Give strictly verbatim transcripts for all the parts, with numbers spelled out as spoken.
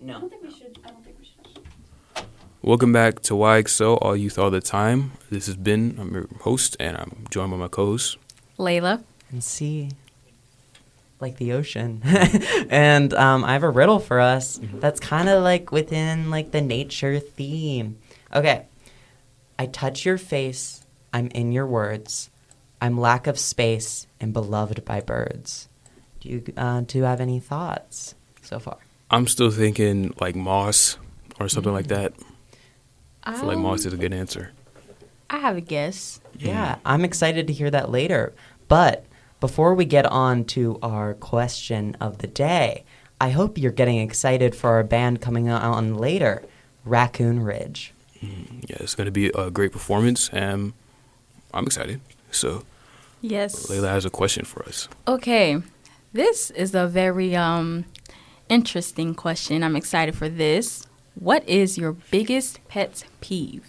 No. I don't think we should. I don't think we should. Welcome back to Y X L, All Youth All the Time. This is Ben. I'm your host, and I'm joined by my co-host, Layla. And sea. Like the ocean. And um, I have a riddle for us Mhm. that's kind of like within like the nature theme. Okay. I touch your face. I'm in your words. I'm lack of space and beloved by birds. Do you uh, do you have any thoughts so far? I'm still thinking like moss or something like that. I feel like Um, moss is a good answer. I have a guess. Yeah, I'm excited to hear that later. But before we get on to our question of the day, I hope you're getting excited for our band coming on later, Raccoon Ridge. Mm, yeah, it's going to be a great performance, and I'm excited. So, Yes. Layla has a question for us. Okay. This is a very um interesting question. I'm excited for this. What is your biggest pet peeve?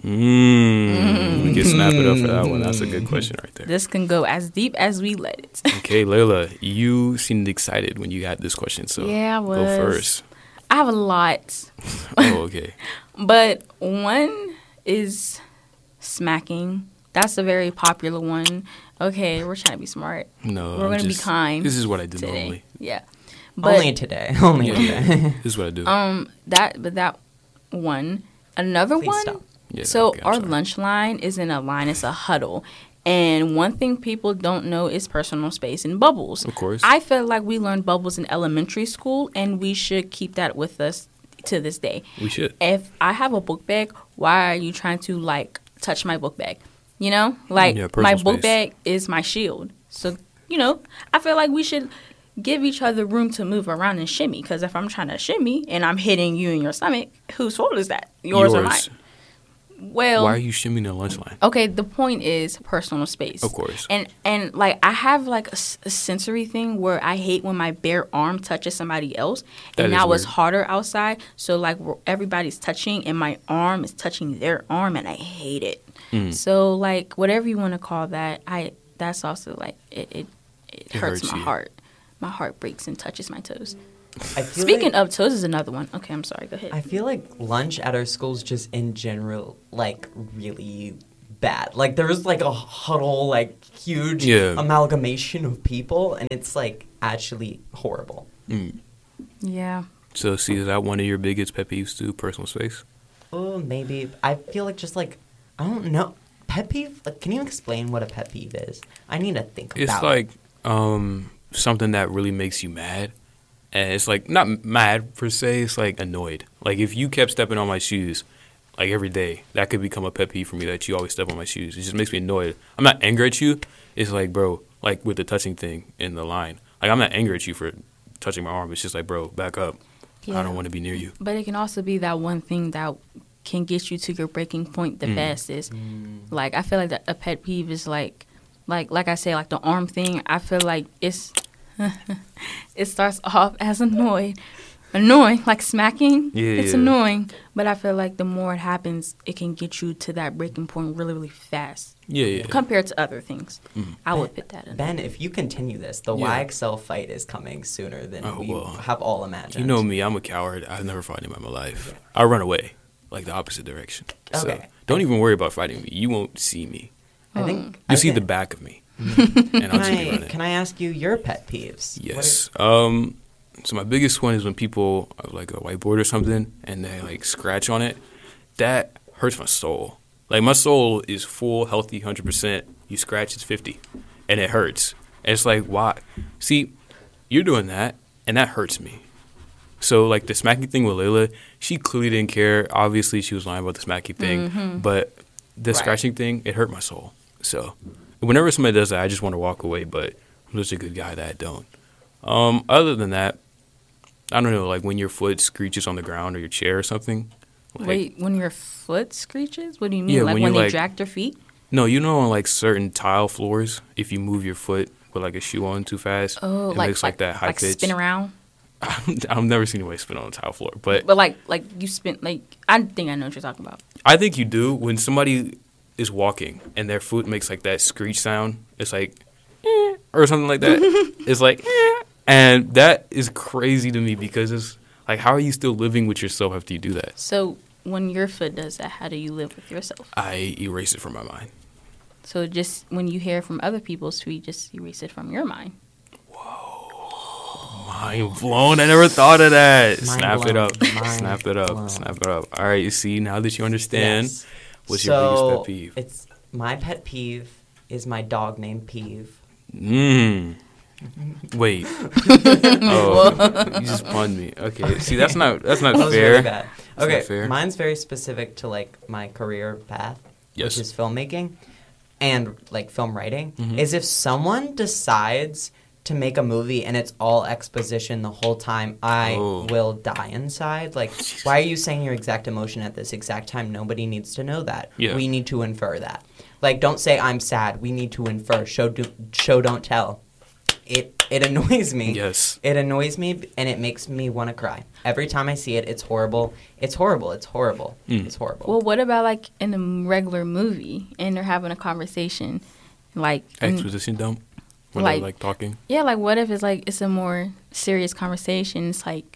Mm, We can snap it up for that one. That's a good question right there. This can go as deep as we let it. Okay, Layla, you seemed excited when you got this question, so Yeah, I go was. first. I have a lot, Oh, okay. but one is smacking. That's a very popular one. Okay, we're trying to be smart No, We're I'm gonna be just- kind This is what I do today. normally. Yeah. But Only today. Only Yeah, today. this is what I do. um that but that one. Another Please one. stop. Yeah, So okay, I'm our sorry. lunch line isn't a line, it's a huddle. And one thing people don't know is personal space and bubbles. Of course. I feel like we learned bubbles in elementary school, and we should keep that with us to this day. We should. If I have a book bag, why are you trying to, like, touch my book bag? You know? Like, Yeah, my personal book space. bag is my shield. So, you know, I feel like we should give each other room to move around and shimmy. Because if I'm trying to shimmy and I'm hitting you in your stomach, whose fault is that? Yours, or mine? Well, Why are you shimmying the lunch line? okay, the point is personal space. Of course. And and like I have like a, s- a sensory thing where I hate when my bare arm touches somebody else. That And is now it's weird. harder outside, so like we're- everybody's touching, and my arm is touching their arm, and I hate it. Mm. So like whatever you want to call that, I that's also like it it, it, It hurts, hurts my you. heart. My heart breaks and touches my toes. I feel Speaking like, of toes is another one. Okay, I'm sorry. Go ahead. I feel like lunch at our schools just in general, like, really bad. Like, there's, like, a huddle, like, huge Yeah. amalgamation of people, and it's, like, actually horrible. Mm. yeah. So, see, is that one of your biggest pet peeves too? Personal space. Oh, maybe. I feel like just, like, I don't know. Pet peeve? Like, can you explain what a pet peeve is? I need to think It's about like um, something that really makes you mad, and it's like not mad per se. It's like annoyed. Like if you kept stepping on my shoes, like every day, that could become a pet peeve for me. That you always step on my shoes. It just makes me annoyed. I'm not angry at you. It's like, bro, like with the touching thing in the line. Like I'm not angry at you for touching my arm. It's just like, bro, back up. I Yeah. don't want to be near you. But it can also be that one thing that can get you to your breaking point the Mm. fastest. Mm. Like I feel like that a pet peeve is like, like like I say, like the arm thing. I feel like it's it starts off as annoyed, annoying, like smacking. Yeah, it's yeah. annoying, but I feel like the more it happens, it can get you to that breaking point really, really fast Yeah, yeah. compared to other things. Mm. I would put that in. Ben, if you continue this, the Yeah. Y X L fight is coming sooner than Oh, we well. have all imagined. You know me, I'm a coward. I've never fought anybody in my life. I run away, like the opposite direction. So Okay. don't even worry about fighting me. You won't see me. I think Mm. You'll I see the think- back of me, and I'll Can just be I, running. can I ask you your pet peeves? What Yes. Um. So my biggest one is when people have like a whiteboard or something and they like scratch on it. That hurts my soul. Like my soul is full, healthy, hundred percent. You scratch, it's fifty, and it hurts. And it's like, why? See, you're doing that, and that hurts me. So like the smacking thing with Layla, she clearly didn't care. Obviously, she was lying about the smacking thing, Mm-hmm. but the Right. scratching thing, it hurt my soul. So whenever somebody does that, I just want to walk away. But I'm such a good guy that I don't. Um, other than that, I don't know, like when your foot screeches on the ground or your chair or something. Like, Wait, when your foot screeches? What do you mean? Yeah, like when when, you, they like- drag their feet? No, you know on like certain tile floors, if you move your foot with like a shoe on too fast, Oh, it like makes like, that high like pitch. spin around. I've never seen anybody spin on a tile floor, but But like like you spin like I think I know what you're talking about. I think you do when somebody is walking and their foot makes like that screech sound. It's like eh, or something like that. It's like eh, and that is crazy to me because it's Like, how are you still living with yourself after you do that? So when your foot does that, how do you live with yourself? I erase it from my mind. So just when you hear from other people's feet, just erase it from your mind. Mind blown. I never thought of that. Mind Snap blown. it up. Mind Snap it up. blown. Snap it up. All right, you see, now that you understand, Yes. what's so your biggest pet peeve? It's my pet peeve is my dog named Peeve. Mmm. Wait. Oh, you just punned me. Okay. See, that's not that's not That was fair. really bad. That's Okay, not fair. mine's very specific to like my career path, Yes. which is filmmaking and like film writing. Mhm. Is if someone decides to make a movie and it's all exposition the whole time, I Oh. will die inside. Like, why are you saying your exact emotion at this exact time? Nobody needs to know that. Yeah. We need to infer that. Like, don't say I'm sad. We need to infer. Show, do, show, don't tell. It it annoys me. Yes. It annoys me and it makes me want to cry. Every time I see it, it's horrible. It's horrible. It's horrible. Mm. It's horrible. Well, what about like in a regular movie and they're having a conversation, like in- Exposition dump. When Like- they're like talking. yeah, like what if it's like it's a more serious conversation? It's like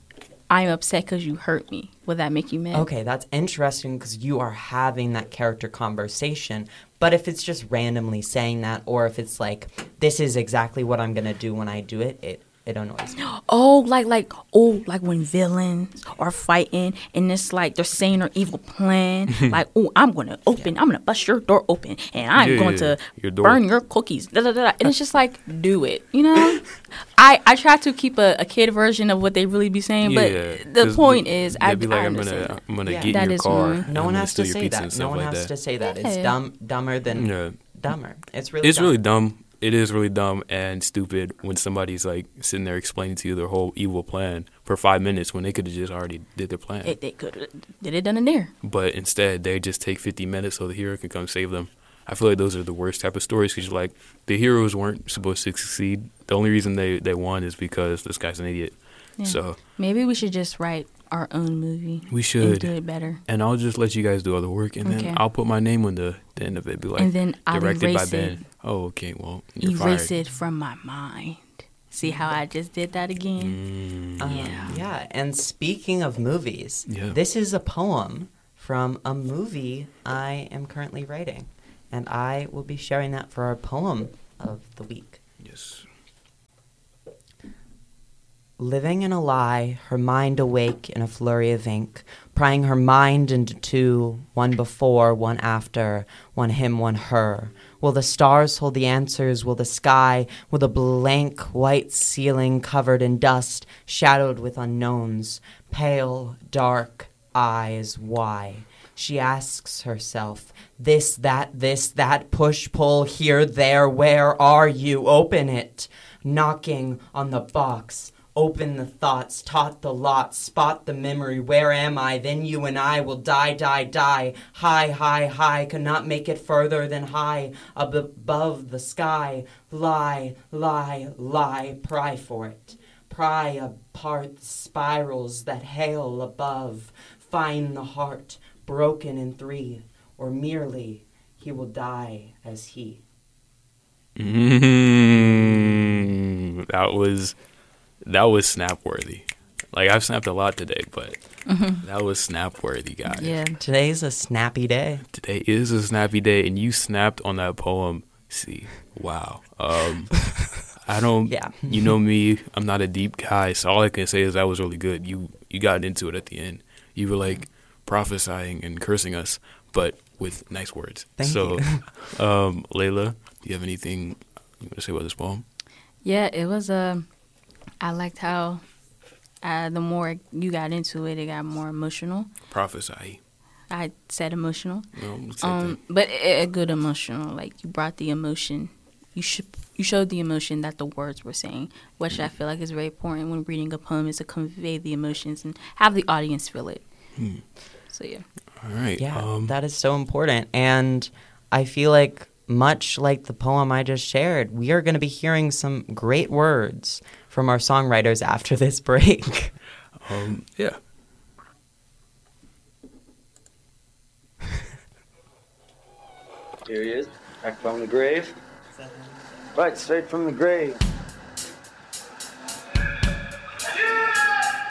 I'm upset because you hurt me. Would that make you mad? Okay, that's interesting because you are having that character conversation. But if it's just randomly saying that, or if it's like, this is exactly what I'm going to do when I do it, it, it annoys me. Oh, like like oh, like when villains are fighting and it's like they're saying their evil plan. Like, oh, I'm gonna open, I'm gonna bust your door open, and I'm Yeah, going yeah, to your door. burn your cookies. Da, da, da, da. And it's just like, do it, you know. I I try to keep a, a kid version of what they really be saying, Yeah. but the 'cause point th- is, I, they'd be like, I I'm understand gonna that. I'm gonna Yeah. get in That your is car. one. and No I'm one gonna has steal to your say pizza that. and No stuff one like has that. to say that. It's Yeah. dumb, dumber than Yeah. dumber. It's really It's dumb. really dumb. It is really dumb and stupid when somebody's like sitting there explaining to you their whole evil plan for five minutes when they could have just already did their plan. It, they could did it done in there. But instead, they just take fifty minutes so the hero can come save them. I feel like those are the worst type of stories because, like, the heroes weren't supposed to succeed. The only reason they, they won is because this guy's an idiot. Yeah. So Maybe we should just write our own movie. we And should. do it better. And I'll just let you guys do all the work, and Okay. then I'll put my name on the, the end of it. Be like, And then I'll directed by erase Ben. it. Oh, okay. Well, you're Erase fired. it from my mind. See how I just did that again? Mm, Um, Yeah. yeah. And speaking of movies, Yeah. this is a poem from a movie I am currently writing. And I will be sharing that for our poem of the week. yes. Living in a lie, her mind awake in a flurry of ink, prying her mind into two, one before, one after, one him, one her. Will the stars hold the answers? Will the sky, will the blank white ceiling covered in dust, shadowed with unknowns, pale, dark eyes, why? She asks herself, this, that, this, that, push, pull, here, there, where are you? Open it. Knocking on the box. Open the thoughts, taught the lot, spot the memory, where am I? Then you and I will die, die, die. High, high, high, could not make it further than high, up above the sky. Lie, lie, lie, pry for it. Pry apart the spirals that hail above. Find the heart, broken in three, or merely he will die as he. Mm, that was that was snap worthy. Like, I've snapped a lot today, but that was snap worthy, guys. Yeah. Today's a snappy day. Today is a snappy day, and you snapped on that poem. See, wow. Um, I don't. Yeah. You know me. I'm not a deep guy, so all I can say is that was really good. You you got into it at the end. You were like prophesying and cursing us, but with nice words. Thank so, you. um, Layla, do you have anything you want to say about this poem? Yeah, it was a. I liked how uh, the more you got into it, it got more emotional. Prophesy. I said emotional, No, same um, thing. but a, a good emotional. Like you brought the emotion. You should you showed the emotion that the words were saying, which I feel like is very important when reading a poem, is to convey the emotions and have the audience feel it. Hmm. So yeah. All right. Yeah, Um, that is so important. And I feel like, much like the poem I just shared, we are going to be hearing some great words from our songwriters after this break. um, yeah. Here he is, back from the grave. Right, straight from the grave.